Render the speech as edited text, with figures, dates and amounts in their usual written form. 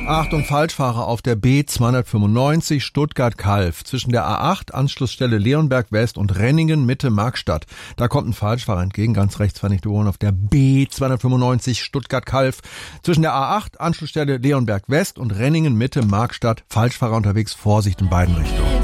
Achtung, Falschfahrer auf der B295 Stuttgart-Kalf zwischen der A8 Anschlussstelle Leonberg West und Renningen Mitte Markstadt. Da kommt ein Falschfahrer entgegen, ganz rechts fahren nicht überholen auf der B295 Stuttgart-Kalf zwischen der A8 Anschlussstelle Leonberg West und Renningen Mitte Markstadt. Falschfahrer unterwegs, Vorsicht in beiden Richtungen.